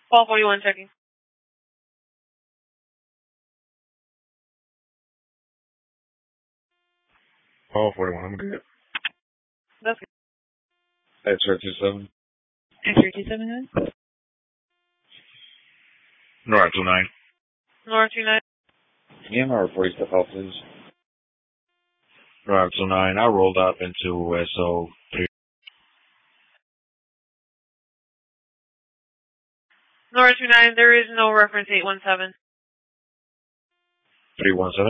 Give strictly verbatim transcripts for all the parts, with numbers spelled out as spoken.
twelve forty-one checking. twelve forty-one, I'm good. That's good. X-ray two seven. X-ray two seven nine. Nora two nine. Nora two nine. Yeah, my report stuff out, please. Nora two nine, I rolled up into S O three. Nora two nine, there is no reference eight one seven. three one seven?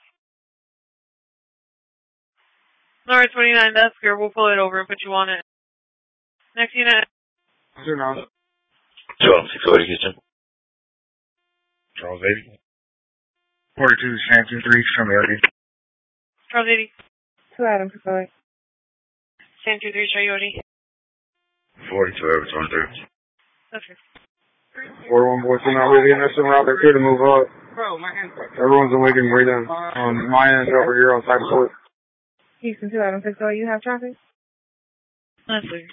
Nora twenty-nine, that's clear. We'll pull it over and put you on it. Next unit. Two nine. two one six forty, Houston. Charles eighty. forty-two, Sam two three, show me eighty. Charles eighty. Two Adam, Pacific. Sam two three, show you eighty. forty-two, Everett twenty-three. That's good. forty-one boys, we're not really in this one out there too to move up. Bro, my hand. Everyone's awaiting breathing on my end over here on Cyber Court. Houston two Adam, Pacific, you have traffic? That's good.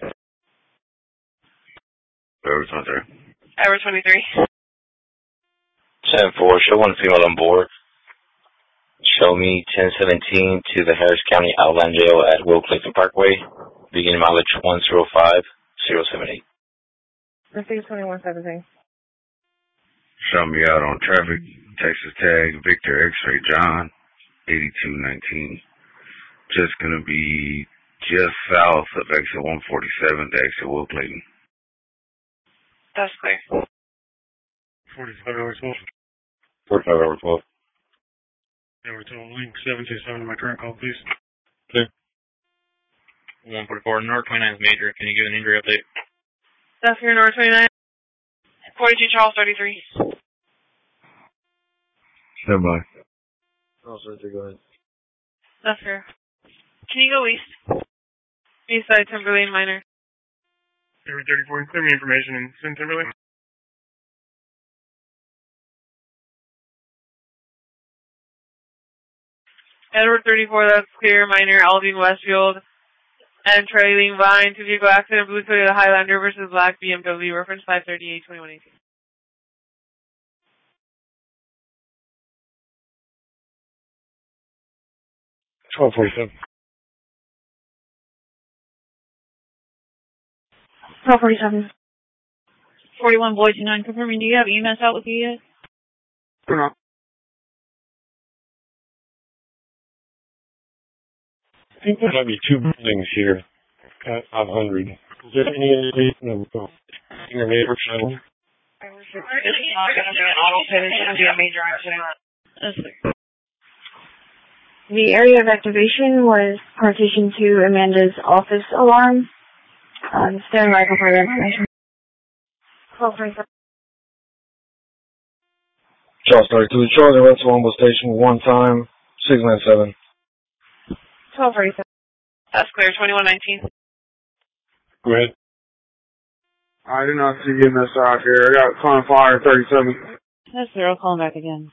Everett twenty-three. Everett twenty-three. ten four, show one female on board. Show me ten seventeen to the Harris County Outland Jail at Will Clayton Parkway, beginning mileage one zero five zero seven eight. Receive twenty-one seventeen. Show me out on traffic. Texas tag, Victor X-ray John, eighty-two nineteen. Just gonna be just south of exit one forty-seven to exit Will Clayton. That's clear. forty-five over twelve. forty-five over twelve. Over twelve, link seven two seven to my current call, please. Clear. one forty-four, North twenty-nine is major. Can you give an injury update? That's clear, North twenty-nine. forty-two, Charles thirty-three. Stand by. Charles thirty-three, go ahead. That's clear. Can you go east? East side, Timberlane Minor. Everett thirty-four, clear me information and send Timberlane. Edward thirty-four, that's clear. Minor, Aldine Westfield. And trailing behind two vehicle accident, blue Toyota Highlander versus black B M W, reference five thirty-eight twenty-one eighteen. twelve forty-seven. twelve forty-seven. forty-one, Boyd two nine, confirming, do you have E M S out with you yet? Turn on. I think there might be two buildings here at five hundred. Is there any indication of uh, your neighbor channel? It's not going to be an auto pit, it's going to be a major accident. That's clear. The area of activation was partition to Amanda's office alarm. Um, standing by for further information. twelve forty-seven. Charles thirty-two, Charlie Rental Rumble Station, one time, six nine seven. twelve forty-seven. That's clear, twenty-one nineteen. Go ahead. I do not see M S out here. I got Con Fire thirty-seven. That's clear, I'll call him back again.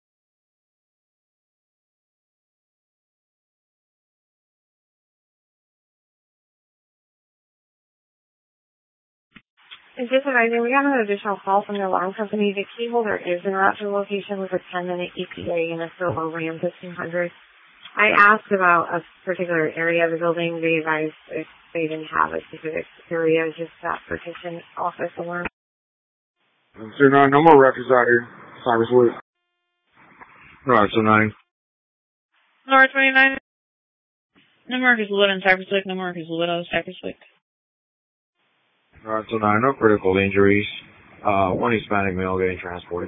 Is this amazing? We got an additional call from the alarm company. The key holder is in route to the location with a ten minute E T A in a silver Ram fifteen hundred. I asked about a particular area of the building. They advised if they didn't have a specific area, just that partition office alarm. So no, no more records out here. Cyber Salute. Right, so nine. Nora twenty-nine. No mark is lit on Cypress Lake, no mark is lit on Cypress Lake. Right, so nine, no critical injuries. Uh, one Hispanic male getting transported.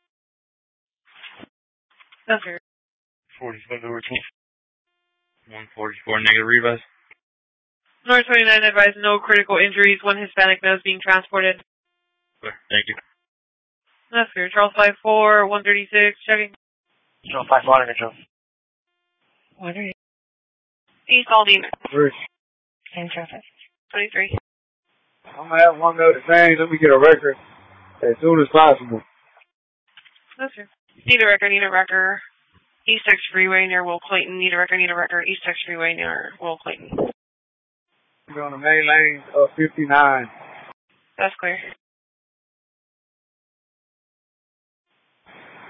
That's fair. forty-five over twelve. one forty-four, negative revise. Nora twenty-nine advised no critical injuries, one Hispanic male is being transported. Clear. Thank you. That's fair. Charles five four, one thirty-six, checking. Charles five four, control. What are you? East Aldine. Where's Same traffic. twenty-three. I'm gonna have one go to things. Let me get a record as soon as possible. That's fair. Need a record, need a record. East X Freeway near Will Clayton. Need a record, need a record. East X Freeway near Will Clayton. We're on the main lane of fifty-nine. That's clear.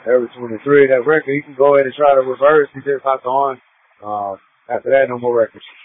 Every twenty-three, that record, you can go ahead and try to reverse. He just hopped on. Uh, after that, no more records.